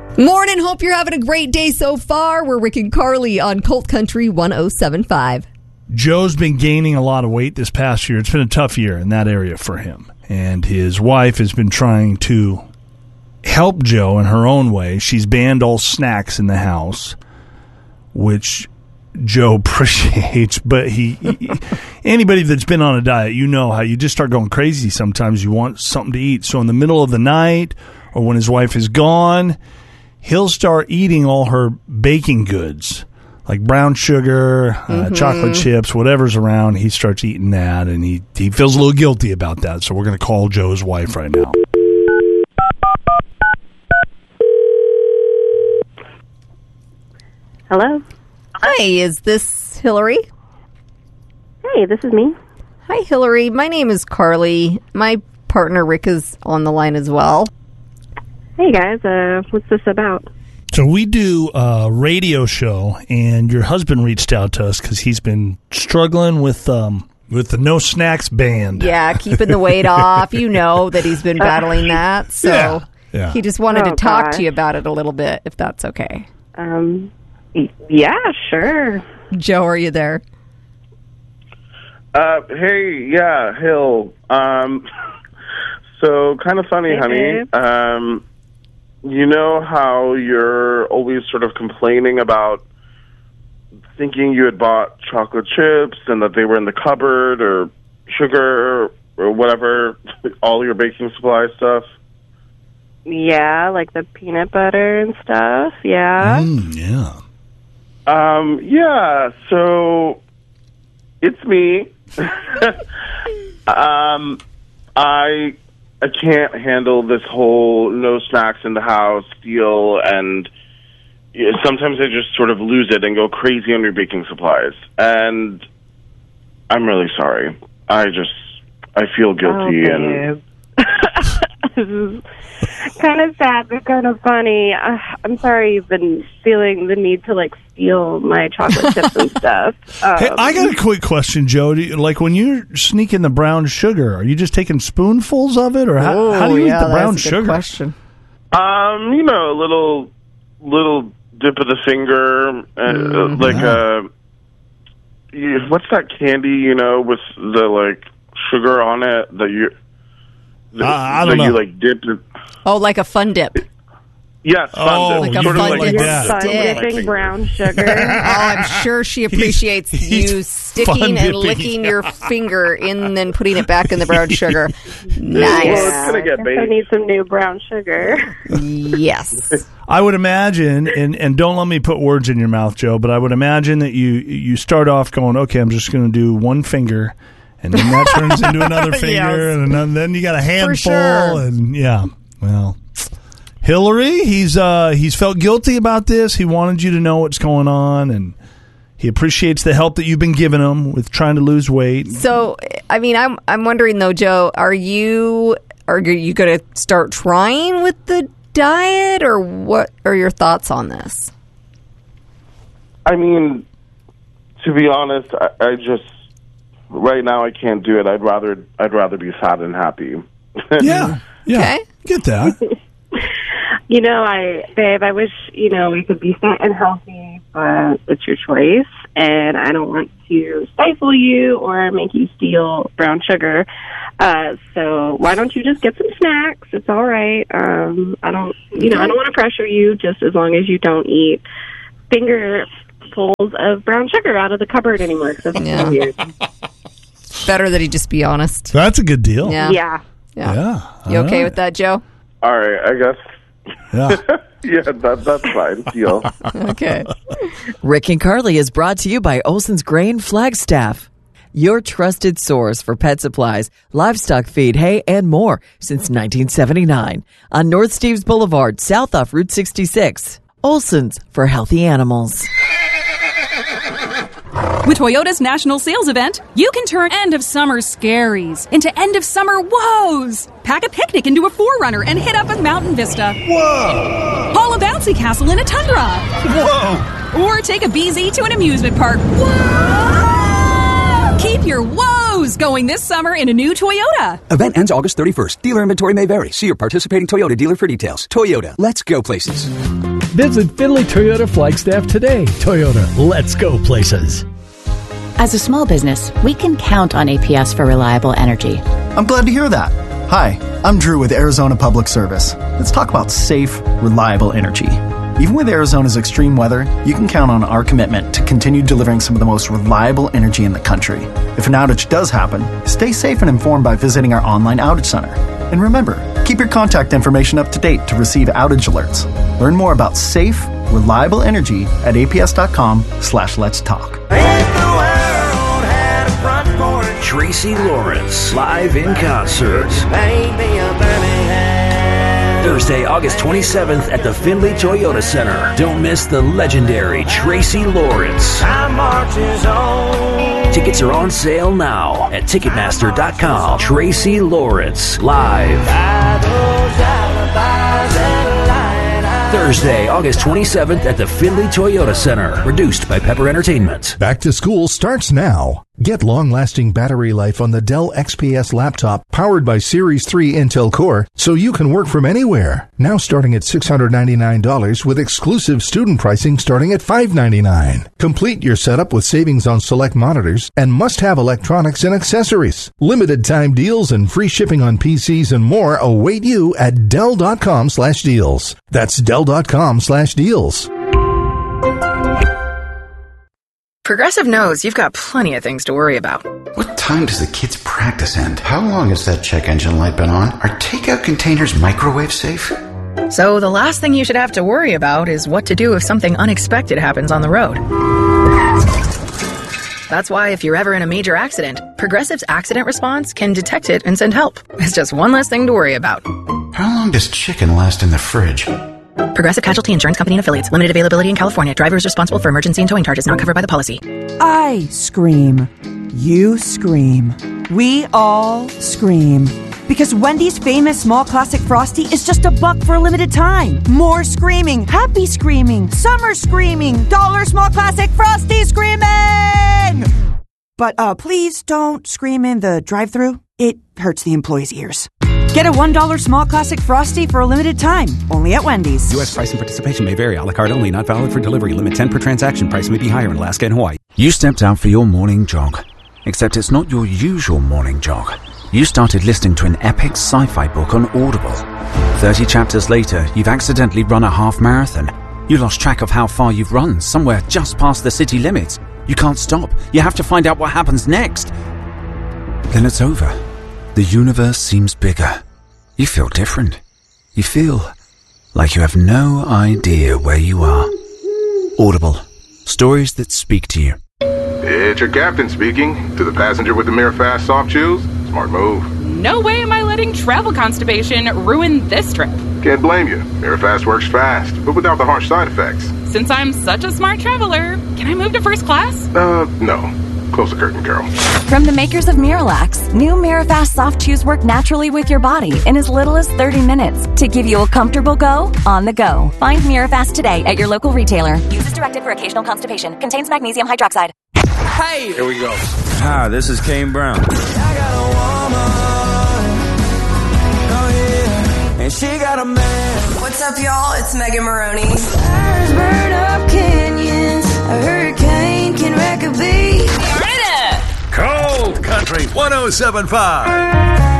Morning, hope you're having a great day so far. We're Rick and Carly on Colt Country 107.5. Joe's been gaining a lot of weight this past year. It's been a tough year in that area for him. And his wife has been trying to help Joe in her own way. She's banned all snacks in the house, which Joe appreciates. But anybody that's been on a diet, you know how you just start going crazy sometimes. You want something to eat. So in the middle of the night or when his wife is gone, he'll start eating all her baking goods, like brown sugar, chocolate chips, whatever's around. He starts eating that, and he feels a little guilty about that. So we're going to call Joe's wife right now. Hello? Hi, is this Hillary? Hey, this is me. Hi, Hillary. My name is Carly. My partner Rick is on the line as well. Hey, guys. What's this about? So we do a radio show, and your husband reached out to us because he's been struggling with the no snacks ban. Yeah, keeping the weight off. You know that he's been battling that. So Yeah. he just wanted to talk gosh. to you about it a little bit, if that's okay. Yeah, sure. Joe, are you there? Hey, yeah, Hill. So kind of funny, Hey, honey. babe. You know how you're always sort of complaining about thinking you had bought chocolate chips and that they were in the cupboard, or sugar, or whatever, all your baking supply stuff? Yeah, like the peanut butter and stuff. Yeah. Yeah. Yeah, so it's me. I can't handle this whole no snacks in the house deal, and sometimes I just sort of lose it and go crazy on your baking supplies. And I'm really sorry. I feel guilty. Babe. This is kind of sad, but kind of funny. I'm sorry you've been feeling the need to, like, steal my chocolate chips and stuff. Hey, I got a quick question, Joe. Like, when you're sneaking the brown sugar, are you just taking spoonfuls of it, or how do you eat the brown that's a good sugar? question. A little dip of the finger, what's that candy, with the, like, sugar on it that you... I don't know. You like dip it. Oh, like a fun dip. Yes, fun dip. like a Sort of fun like dip that. Fun stick. dipping brown sugar. Oh, I'm sure she appreciates he's you sticking fun and dipping. licking your finger and then putting it back in the brown sugar. Well, Nice. it's gonna get I baked. need some new brown sugar. Yes. I would imagine, and don't let me put words in your mouth, Joe, but I would imagine that you start off going, okay, I'm just going to do one finger, and then that turns into another finger, Yes. and then you got a handful, sure. and well, Hillary, he's felt guilty about this. He wanted you to know what's going on, and he appreciates the help that you've been giving him with trying to lose weight. So, I mean, I'm wondering though, Joe, are you going to start trying with the diet, or what are your thoughts on this? I mean, to be honest, I just right now I can't do it. I'd rather be fat and happy. Yeah, Okay. get that. Babe, I wish, we could be fat and healthy, but it's your choice. And I don't want to stifle you or make you steal brown sugar. So why don't you just get some snacks? It's all right. I don't want to pressure you, just as long as you don't eat fingerfuls of brown sugar out of the cupboard anymore. 'Cause that's so weird. Better that he just be honest. That's a good deal. Yeah. Yeah. Yeah. You All okay right. with that, Joe? All right, I guess. Yeah. Yeah, that's fine. Deal. Okay. Rick and Carly is brought to you by Olson's Grain Flagstaff, your trusted source for pet supplies, livestock feed, hay, and more since 1979 on North Steves Boulevard, south off Route 66. Olson's for healthy animals. With Toyota's national sales event, you can turn end-of-summer scaries into end-of-summer woes. Pack a picnic into a 4Runner and hit up a mountain vista. Whoa. Haul a bouncy castle in a tundra. Whoa. Or take a BZ to an amusement park. Whoa! Keep your woes going this summer in a new Toyota. Event ends August 31st. Dealer inventory may vary. See your participating Toyota dealer for details. Toyota, let's go places. Visit Findlay Toyota Flagstaff today. Toyota, let's go places. As a small business, we can count on APS for reliable energy. I'm glad to hear that. Hi, I'm Drew with Arizona Public Service. Let's talk about safe, reliable energy. Even with Arizona's extreme weather, you can count on our commitment to continue delivering some of the most reliable energy in the country. If an outage does happen, stay safe and informed by visiting our online outage center. And remember, keep your contact information up to date to receive outage alerts. Learn more about safe, reliable energy at aps.com/let's talk. Tracy Lawrence, live in concert. Thursday, August 27th at the Findlay Toyota Center. Don't miss the legendary Tracy Lawrence. Tickets are on sale now at Ticketmaster.com. Tracy Lawrence, live. Thursday, August 27th at the Findlay Toyota Center. Produced by Pepper Entertainment. Back to school starts now. Get long-lasting battery life on the Dell XPS laptop powered by Series 3 Intel Core so you can work from anywhere. Now starting at $699 with exclusive student pricing starting at $599. Complete your setup with savings on select monitors and must-have electronics and accessories. Limited time deals and free shipping on PCs and more await you at Dell.com/deals. That's Dell.com/deals. Progressive knows you've got plenty of things to worry about. What time does the kids' practice end? How long has that check engine light been on? Are takeout containers microwave safe? So the last thing you should have to worry about is what to do if something unexpected happens on the road. That's why if you're ever in a major accident, Progressive's accident response can detect it and send help. It's just one less thing to worry about. How long does chicken last in the fridge? Progressive Casualty Insurance Company and Affiliates. Limited availability in California. Driver is responsible for emergency and towing charges not covered by the policy. I scream. You scream. We all scream. Because Wendy's famous small classic Frosty is just $1 for a limited time. More screaming. Happy screaming. Summer screaming. Dollar small classic Frosty screaming! But please don't scream in the drive-thru. It hurts the employees' ears. Get a $1 small classic Frosty for a limited time. Only at Wendy's. U.S. price and participation may vary. A la carte only. Not valid for delivery. Limit 10 per transaction. Price may be higher in Alaska and Hawaii. You stepped out for your morning jog. Except it's not your usual morning jog. You started listening to an epic sci-fi book on Audible. 30 chapters later, you've accidentally run a half marathon. You lost track of how far you've run, somewhere just past the city limits. You can't stop. You have to find out what happens next. Then it's over. The universe seems bigger. You feel different. You feel like you have no idea where you are. Audible. Stories that speak to you. It's your captain speaking. To the passenger with the Mirafast soft chews, smart move. No way am I letting travel constipation ruin this trip. Can't blame you. Mirafast works fast, but without the harsh side effects. Since I'm such a smart traveler, can I move to first class? No. Close the curtain, Carol. From the makers of Miralax, new Mirafast soft chews work naturally with your body in as little as 30 minutes to give you a comfortable go on the go. Find Mirafast today at your local retailer. Use as directed for occasional constipation. Contains magnesium hydroxide. Hey! Here we go. Hi, this is Kane Brown. I got a woman. Oh, yeah. And she got a man. What's up, y'all? It's Megan Maroney. Fires burn up canyons. A hurricane can wreck a beach. Cold Country 107.5.